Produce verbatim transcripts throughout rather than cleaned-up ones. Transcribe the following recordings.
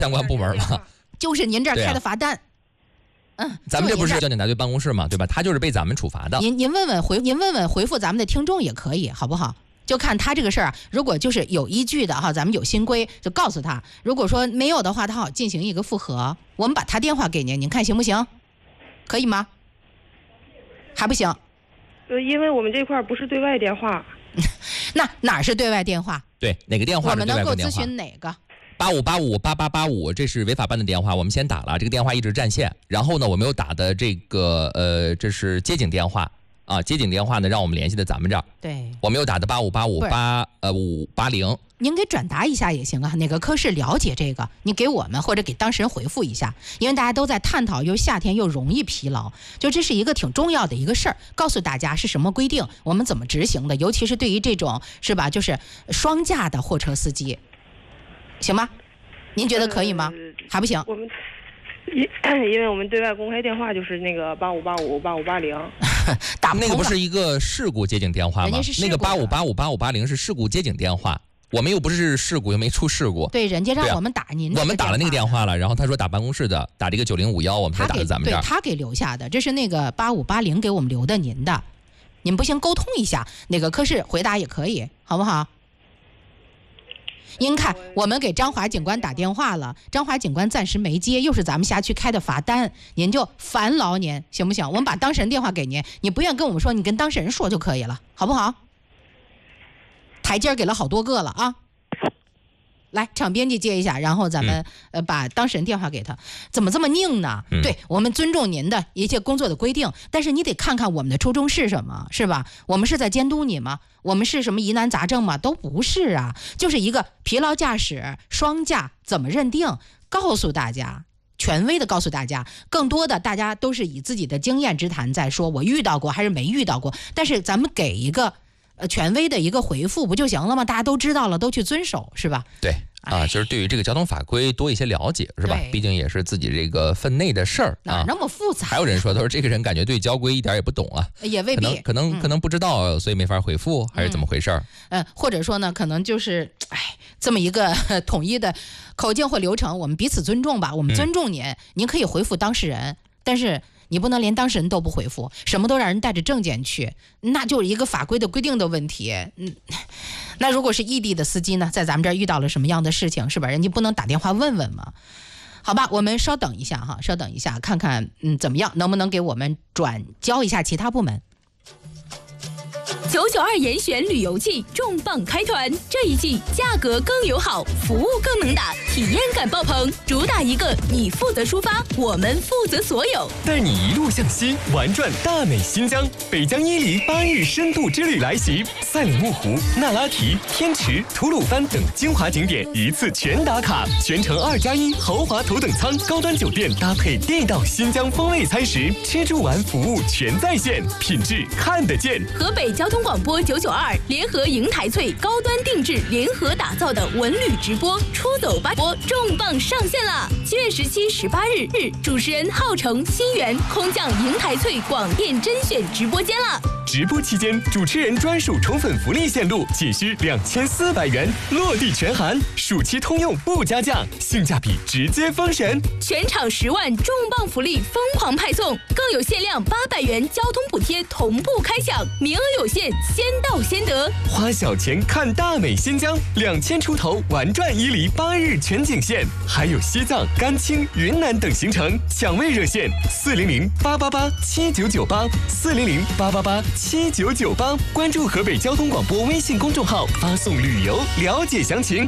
相关部门吗？ 就是您这儿开的罚单。嗯， 咱们这不是交警大队办公室嘛，对吧？他就是被咱们处罚的。 您您问问回您问问回复咱们的听众也可以，好不好？就看他这个事儿，如果就是有依据的哈，咱们有新规就告诉他；如果说没有的话，他好进行一个复核。我们把他电话给您，您看行不行？可以吗？还不行？ 呃，因为我们这块不是对外电话。 那哪儿是对外电话？ 对，哪个电话是对外电话？ 我们能够咨询哪个？ 八五八五八八八五，这是违法办的电话，我们先打了，这个电话一直占线。然后呢，我们又打的这个呃，这是接警电话啊，接警电话呢让我们联系的咱们这儿。 对， 我们又打的八五八五八呃五八零。 您给转达一下也行啊，哪个科室了解这个，你给我们或者给当事人回复一下，因为大家都在探讨，又夏天又容易疲劳，就这是一个挺重要的一个事儿，告诉大家是什么规定，我们怎么执行的，尤其是对于这种是吧，就是双驾的货车司机。行吗？您觉得可以吗？呃、还不行。 我们因因为我们对外公开电话就是那个八五八五八五八零， 打不通。 那个不是一个事故接警电话吗？那个八五八五八五八零是事故接警电话，我们又不是事故，又没出事故。 对，人家让我们打您、啊， 我们打了那个电话了，然后他说打办公室的，打这个九零五幺，我们才打的咱们这儿。 对，他给留下的，这是那个八五八零给我们留的您的，您不行沟通一下，哪个科室回答也可以，好不好？您看，我们给张华警官打电话了，张华警官暂时没接，又是咱们辖区开的罚单，您就烦劳您，行不行？我们把当事人电话给您，你不愿跟我们说，你跟当事人说就可以了，好不好？台阶给了好多个了啊！来，场编辑接一下，然后咱们、嗯、呃把当事人电话给他。怎么这么拧呢？嗯、对，我们尊重您的一切工作的规定，但是你得看看我们的初衷是什么，是吧？我们是在监督你吗？我们是什么疑难杂症吗？都不是啊，就是一个疲劳驾驶双驾怎么认定？告诉大家，权威的告诉大家，更多的大家都是以自己的经验之谈在说，我遇到过还是没遇到过，但是咱们给一个。呃，权威的一个回复不就行了吗？大家都知道了，都去遵守，是吧？ 对啊，就是对于这个交通法规多一些了解，是吧？毕竟也是自己这个分内的事儿啊， 哪那么复杂？ 还有人说，他说这个人感觉对交规一点也不懂啊， 也未必， 可能可能、嗯、可能不知道，所以没法回复，还是怎么回事？ 嗯、呃，或者说呢，可能就是哎，这么一个统一的口径或流程，我们彼此尊重吧，我们尊重您，嗯、您可以回复当事人，但是。你不能连当事人都不回复，什么都让人带着证件去，那就是一个法规的规定的问题。嗯，那如果是异地的司机呢，在咱们这儿遇到了什么样的事情，是吧？人家不能打电话问问吗？好吧，我们稍等一下哈，稍等一下，看看嗯怎么样，能不能给我们转交一下其他部门。 九九二严选旅游季重磅开团，这一季价格更友好，服务更能打，体验感爆棚，主打一个你负责出发，我们负责所有， 带你一路向西，玩转大美新疆。北疆伊犁八日深度之旅来袭，赛里木湖、那拉提、天池、吐鲁番等精华景点一次全打卡，全程二加一豪华头等舱，高端酒店搭配地道新疆风味餐食，吃住玩服务全在线，品质看得见。 河北交通广播九九二联合银台翠高端定制联合打造的文旅直播出走吧播重磅上线了！七月十七、十八日日，主持人浩成、新源空降银台翠广电甄选直播间了。 直播期间，主持人专属宠粉福利线路仅需两千四百元，落地全含，暑期通用不加价，性价比直接封神。 全场十万重磅福利疯狂派送，更有限量八百元交通补贴同步开抢，名额有限，先到先得。 花小钱看大美新疆，两千出头玩转伊犁八日全景线，还有西藏、甘青、云南等行程，抢位热线四零零八八八七九九八四零零八八八七九九八，关注河北交通广播微信公众号，发送旅游了解详情。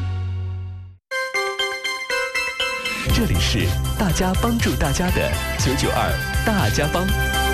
这里是大家帮助大家的九九二大家帮。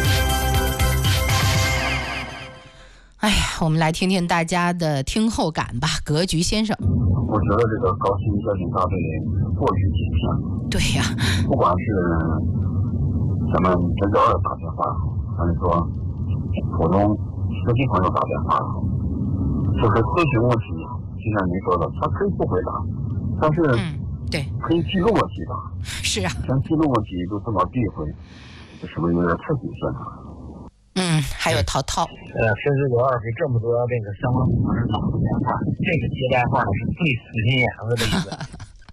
哎呀，我们来听听大家的听后感吧。格局先生， 我觉得这个高新交警大队过于谨慎。 对呀、 啊，不管是咱们九九二打电话，还是说普通司机朋友打电话，就是咨询问题，就像您说的，他可以不回答，但是嗯，对， 可以记录问题的。 是啊， 像记录问题就这么避讳，这是不是有点太谨慎了？ 嗯，还有涛涛， 呃，是这个二给这么多这个相关部门打的电话，这个接电话是最死心眼子的一个。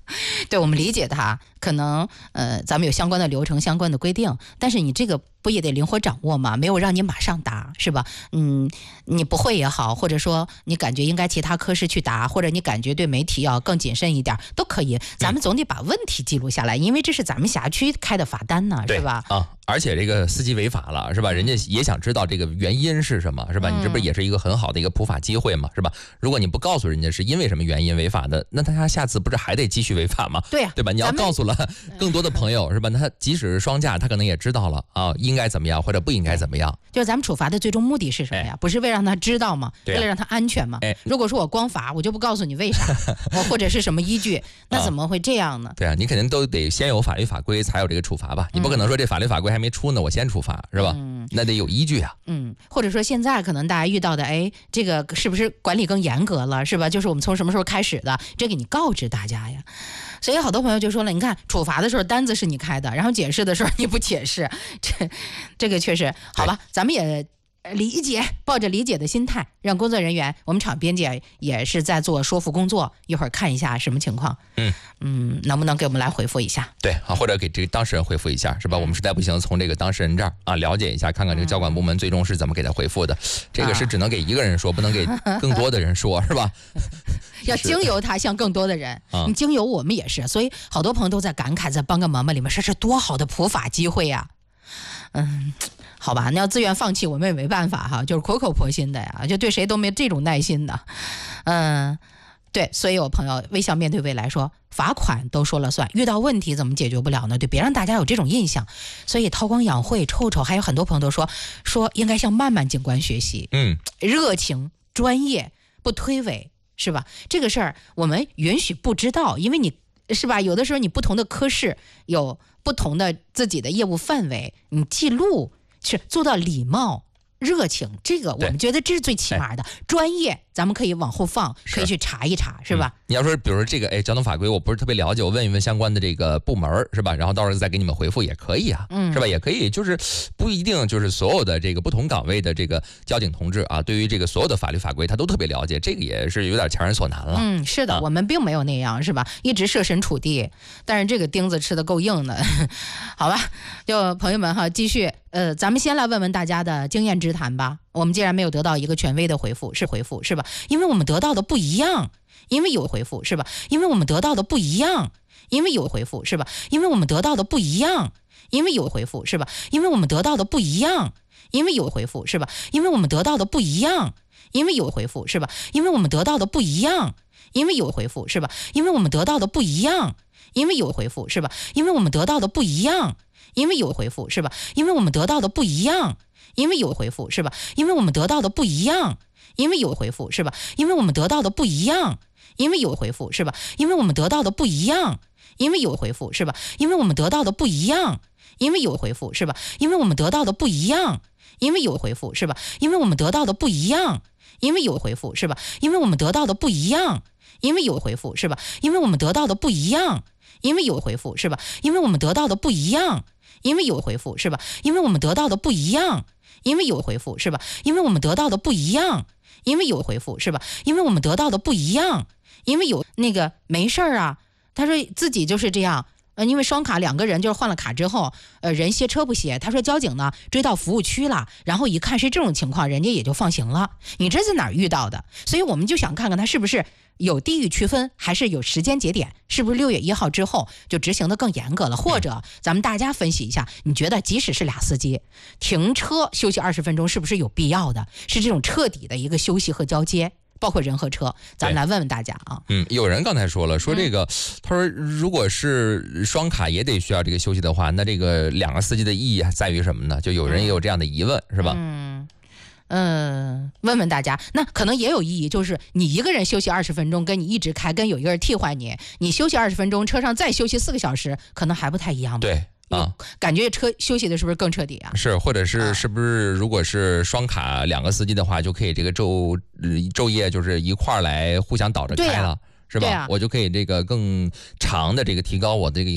对，我们理解它，可能呃，咱们有相关的流程、相关的规定，但是你这个不也得灵活掌握吗？没有让你马上答，是吧？嗯，你不会也好，或者说你感觉应该其他科室去答，或者你感觉对媒体要更谨慎一点，都可以。咱们总得把问题记录下来，因为这是咱们辖区开的罚单呢，是吧？ 啊，而且这个司机违法了，是吧？人家也想知道这个原因是什么，是吧？你这不也是一个很好的一个普法机会嘛，是吧？如果你不告诉人家是因为什么原因违法的，那他下次不是还得继续违法吗？ 对呀、啊， 对吧？你要告诉了更多的朋友，是吧？那他即使是双驾，他可能也知道了啊，应该怎么样或者不应该怎么样。 就是咱们处罚的最终目的是什么呀？哎、不是为了让他知道吗？ 为了让他安全吗？ 哎、 如果说我光罚，我就不告诉你为啥，我或者是什么依据，那怎么会这样呢？ 啊对啊，你肯定都得先有法律法规，才有这个处罚吧？你不可能说这法律法规还没出呢，我先处罚，是吧？嗯，那得有依据啊。 嗯，或者说现在可能大家遇到的，哎，这个是不是管理更严格了，是吧？就是我们从什么时候开始的，这个你告知大家呀。所以好多朋友就说了，你看处罚的时候单子是你开的，然后解释的时候你不解释，这这个确实好吧，咱们也理解，抱着理解的心态，让工作人员，我们厂编辑也是在做说服工作，一会儿看一下什么情况，嗯嗯，能不能给我们来回复一下？ 对啊，或者给这个当事人回复一下，是吧？我们实在不行，从这个当事人这儿啊了解一下，看看这个交管部门最终是怎么给他回复的。这个是只能给一个人说，不能给更多的人说，是吧？ 要经由他向更多的人，你经由我们也是，所以好多朋友都在感慨，在帮个忙忙里面，这是多好的普法机会呀！嗯。好吧，那要自愿放弃，我们也没办法哈，就是苦口婆心的呀，就对谁都没这种耐心的，嗯，对，所以有朋友微笑面对未来说，罚款都说了算，遇到问题怎么解决不了呢？对，别让大家有这种印象。所以韬光养晦、臭臭，还有很多朋友都说说应该向曼曼警官学习， 嗯， 热情、专业，不推诿，是吧？这个事儿我们允许不知道，因为你是吧？有的时候你不同的科室有不同的自己的业务范围，你记录。是做到礼貌、热情，这个我们觉得这是最起码的。专业咱们可以往后放，可以去查一查，是吧？ 嗯、你要说，比如说这个，哎，交通法规我不是特别了解，我问一问相关的这个部门，是吧？然后到时候再给你们回复也可以啊，嗯，是吧？也可以，就是不一定就是所有的这个不同岗位的这个交警同志啊，对于这个所有的法律法规他都特别了解，这个也是有点强人所难了。 嗯，是的，啊、我们并没有那样，是吧？一直设身处地，但是这个钉子吃的够硬的，好吧？就朋友们哈，继续。呃，咱们先来问问大家的经验之谈吧。我们既然没有得到一个权威的回复，是回复是吧？因为我们得到的不一样，因为有回复是吧？因为我们得到的不一样，因为有回复是吧？因为我们得到的不一样，因为有回复是吧？因为我们得到的不一样，因为有回复是吧？因为我们得到的不一样，因为有回复是吧？因为我们得到的不一样，因为有回复是吧？因为我们得到的不一样，因为有回复是吧？因为我们得到的不一样。因为有回复是吧？因为我们得到的不一样，因为有回复是吧？因为我们得到的不一样，因为有回复是吧？因为我们得到的不一样，因为有回复是吧？因为我们得到的不一样，因为有回复是吧？因为我们得到的不一样，因为有回复是吧？因为我们得到的不一样，因为有回复是吧？因为我们得到的不一样，因为有回复是吧？因为我们得到的不一样，因为有回复是吧？因为我们得到的不一样，因为有回复是吧？因为我们得到的不一样。因为有回复是吧？因为我们得到的不一样，因为有回复是吧？因为我们得到的不一样，因为有回复是吧？因为我们得到的不一样，因为有那个没事儿啊。他说自己就是这样，呃，因为双卡两个人就是换了卡之后，呃，人歇车不歇。他说交警呢追到服务区了，然后一看是这种情况，人家也就放行了。你这是哪儿遇到的？所以我们就想看看他是不是有地域区分，还是有时间节点，是不是六月一号之后就执行的更严格了？或者咱们大家分析一下，你觉得即使是俩司机停车休息二十分钟，是不是有必要的？是这种彻底的一个休息和交接？包括人和车，咱们来问问大家啊。 嗯，有人刚才说了，说这个，嗯、他说如果是双卡也得需要这个休息的话，那这个两个司机的意义在于什么呢？就有人也有这样的疑问，嗯、是吧？ 嗯。嗯，问问大家，那可能也有意义，就是你一个人休息二十分钟，跟你一直开，跟有一个人替换你，你休息二十分钟，车上再休息四个小时，可能还不太一样吧？ 对。啊， 感觉车休息的是不是更彻底啊？ 是，或者是是不是如果是双卡两个司机的话，就可以这个昼昼夜就是一块儿来互相倒着开了，啊、是吧？ 啊、 我就可以这个更长的这个提高我这个。